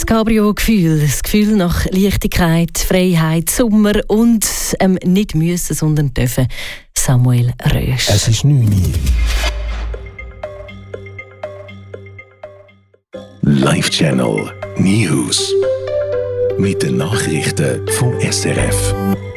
Das Cabrio-Gefühl, das Gefühl nach Leichtigkeit, Freiheit, Sommer und nicht müssen, sondern dürfen. Samuel Rösch. Es ist 9 Uhr. Live Channel News. Mit den Nachrichten vom SRF.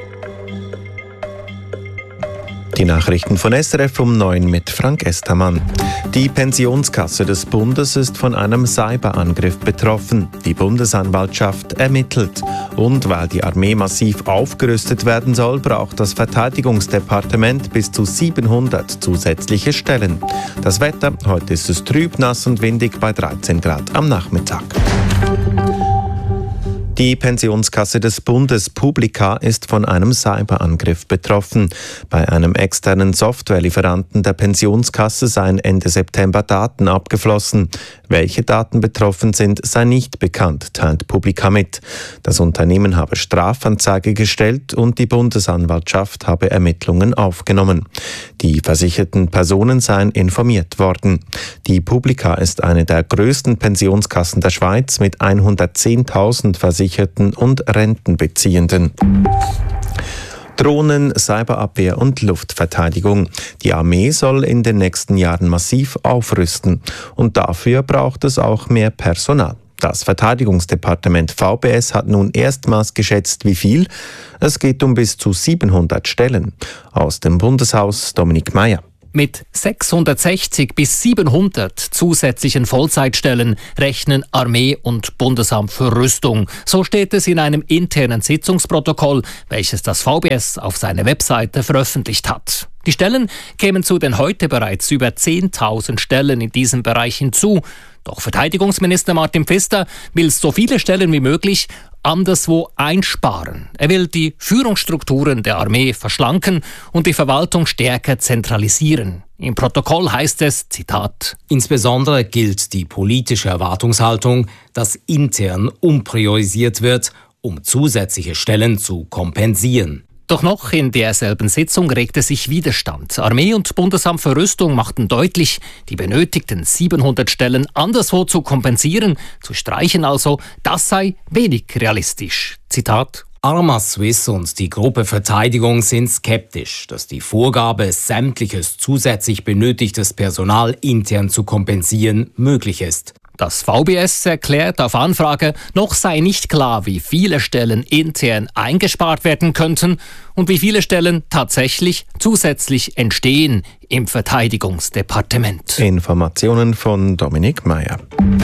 Die Nachrichten von SRF um 9 mit Frank Estermann. Die Pensionskasse des Bundes ist von einem Cyberangriff betroffen. Die Bundesanwaltschaft ermittelt. Und weil die Armee massiv aufgerüstet werden soll, braucht das Verteidigungsdepartement bis zu 700 zusätzliche Stellen. Das Wetter: heute ist es trüb, nass und windig bei 13 Grad am Nachmittag. Die Pensionskasse des Bundes Publica ist von einem Cyberangriff betroffen. Bei einem externen Softwarelieferanten der Pensionskasse seien Ende September Daten abgeflossen. Welche Daten betroffen sind, sei nicht bekannt, teilt Publica mit. Das Unternehmen habe Strafanzeige gestellt und die Bundesanwaltschaft habe Ermittlungen aufgenommen. Die versicherten Personen seien informiert worden. Die Publica ist eine der größten Pensionskassen der Schweiz mit 110.000 Versicherten und Rentenbeziehenden. Drohnen, Cyberabwehr und Luftverteidigung. Die Armee soll in den nächsten Jahren massiv aufrüsten. Und dafür braucht es auch mehr Personal. Das Verteidigungsdepartement VBS hat nun erstmals geschätzt, wie viel. Es geht um bis zu 700 Stellen. Aus dem Bundeshaus Dominik Meier. Mit 660 bis 700 zusätzlichen Vollzeitstellen rechnen Armee und Bundesamt für Rüstung. So steht es in einem internen Sitzungsprotokoll, welches das VBS auf seiner Webseite veröffentlicht hat. Die Stellen kämen zu den heute bereits über 10.000 Stellen in diesem Bereich hinzu. Doch Verteidigungsminister Martin Pfister will so viele Stellen wie möglich anderswo einsparen. Er will die Führungsstrukturen der Armee verschlanken und die Verwaltung stärker zentralisieren. Im Protokoll heißt es, Zitat: Insbesondere gilt die politische Erwartungshaltung, dass intern umpriorisiert wird, um zusätzliche Stellen zu kompensieren. Doch noch in derselben Sitzung regte sich Widerstand. Armee und Bundesamt für Rüstung machten deutlich, die benötigten 700 Stellen anderswo zu kompensieren, zu streichen also, das sei wenig realistisch. Zitat: Arma Swiss und die Gruppe Verteidigung sind skeptisch, dass die Vorgabe, sämtliches zusätzlich benötigtes Personal intern zu kompensieren, möglich ist. Das VBS erklärt auf Anfrage, noch sei nicht klar, wie viele Stellen intern eingespart werden könnten und wie viele Stellen tatsächlich zusätzlich entstehen im Verteidigungsdepartement. Informationen von Dominik Meier.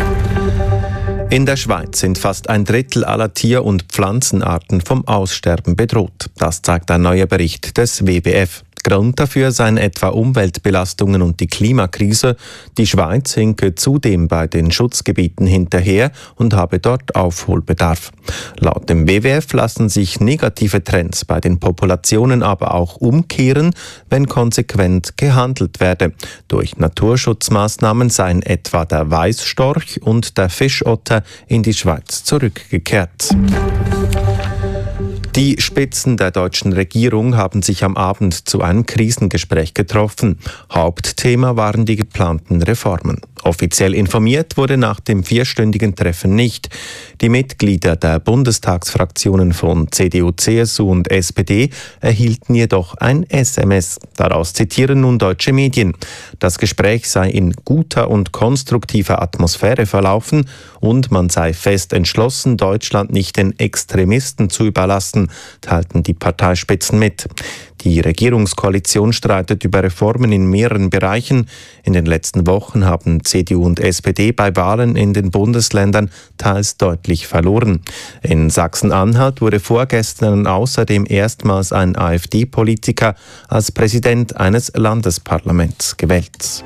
In der Schweiz sind fast ein Drittel aller Tier- und Pflanzenarten vom Aussterben bedroht. Das zeigt ein neuer Bericht des WWF. Grund dafür seien etwa Umweltbelastungen und die Klimakrise. Die Schweiz hinke zudem bei den Schutzgebieten hinterher und habe dort Aufholbedarf. Laut dem WWF lassen sich negative Trends bei den Populationen aber auch umkehren, wenn konsequent gehandelt werde. Durch Naturschutzmaßnahmen seien etwa der Weißstorch und der Fischotter in die Schweiz zurückgekehrt. Die Spitzen der deutschen Regierung haben sich am Abend zu einem Krisengespräch getroffen. Hauptthema waren die geplanten Reformen. Offiziell informiert wurde nach dem 4-stündigen Treffen nicht. Die Mitglieder der Bundestagsfraktionen von CDU, CSU und SPD erhielten jedoch ein SMS. Daraus zitieren nun deutsche Medien. Das Gespräch sei in guter und konstruktiver Atmosphäre verlaufen und man sei fest entschlossen, Deutschland nicht den Extremisten zu überlassen, teilten die Parteispitzen mit. Die Regierungskoalition streitet über Reformen in mehreren Bereichen. In den letzten Wochen haben CDU und SPD bei Wahlen in den Bundesländern teils deutlich verloren. In Sachsen-Anhalt wurde vorgestern außerdem erstmals ein AfD-Politiker als Präsident eines Landesparlaments gewählt.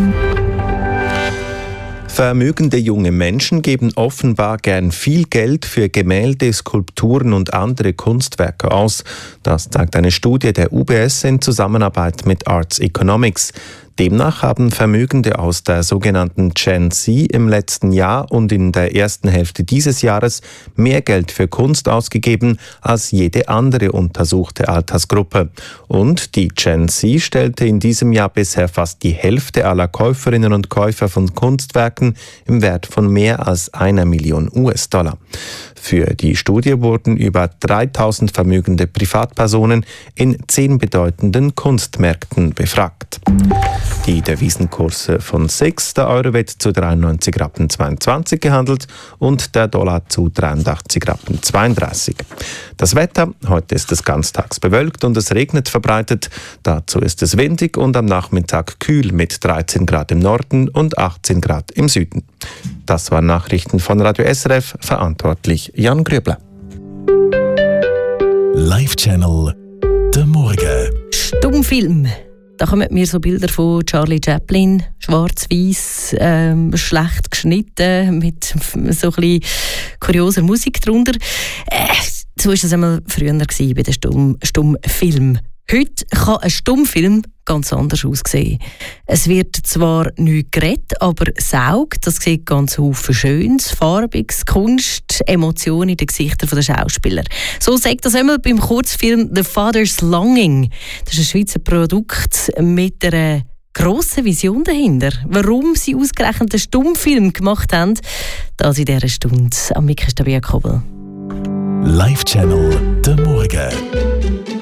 Vermögende junge Menschen geben offenbar gern viel Geld für Gemälde, Skulpturen und andere Kunstwerke aus. Das zeigt eine Studie der UBS in Zusammenarbeit mit Arts Economics. Demnach haben Vermögende aus der sogenannten Gen Z im letzten Jahr und in der ersten Hälfte dieses Jahres mehr Geld für Kunst ausgegeben als jede andere untersuchte Altersgruppe. Und die Gen Z stellte in diesem Jahr bisher fast die Hälfte aller Käuferinnen und Käufer von Kunstwerken im Wert von mehr als $1 Million. Für die Studie wurden über 3000 vermögende Privatpersonen in 10 bedeutenden Kunstmärkten befragt. Die Devisenkurse von SIX, der Euro wird zu 93,22 Rappen gehandelt und der Dollar zu 83,32 Rappen. Das Wetter, heute ist es ganztags bewölkt und es regnet verbreitet. Dazu ist es windig und am Nachmittag kühl mit 13 Grad im Norden und 18 Grad im Süden. Das waren Nachrichten von Radio SRF, verantwortlich Jan Grübler. Live-Channel der Morgen. Stummfilm. Da kommen mir so Bilder von Charlie Chaplin, schwarz-weiß, schlecht geschnitten, mit so ein bisschen kurioser Musik drunter. So war es einmal früher bei den Stummfilmen. Heute kann ein Stummfilm ganz anders aussehen. Es wird zwar nicht geredet, aber saugt. Das sieht ganz viel Schönes, Farbiges, Kunst, Emotionen in den Gesichtern der Schauspieler. So sagt das einmal beim Kurzfilm «The Father's Longing». Das ist ein Schweizer Produkt mit einer grossen Vision dahinter. Warum sie ausgerechnet einen Stummfilm gemacht haben, das in dieser Stunde. Am Mikrofon ist Tabea Kobel. Live-Channel der Morgen.